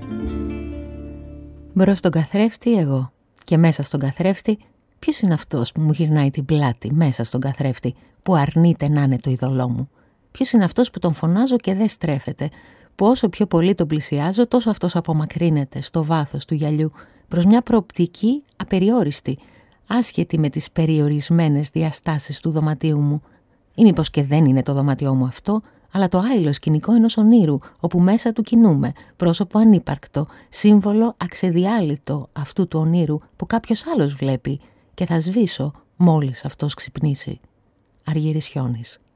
Μπρος στον καθρέφτη εγώ και μέσα στον καθρέφτη ποιος είναι αυτός που μου γυρνάει την πλάτη μέσα στον καθρέφτη που αρνείται να είναι το είδωλό μου? Ποιος είναι αυτός που τον φωνάζω και δεν στρέφεται, που όσο πιο πολύ τον πλησιάζω τόσο αυτός απομακρύνεται στο βάθος του γυαλιού προς μια προοπτική απεριόριστη, άσχετη με τις περιορισμένες διαστάσεις του δωματίου μου? Ή μήπως και δεν είναι το δωμάτιό μου αυτό, αλλά το άειλο σκηνικό ενός ονείρου, όπου μέσα του κινούμε, πρόσωπο ανύπαρκτο, σύμβολο αξεδιάλυτο αυτού του ονείρου που κάποιος άλλος βλέπει και θα σβήσω μόλις αυτός ξυπνήσει. Αργύρης Χιώνης.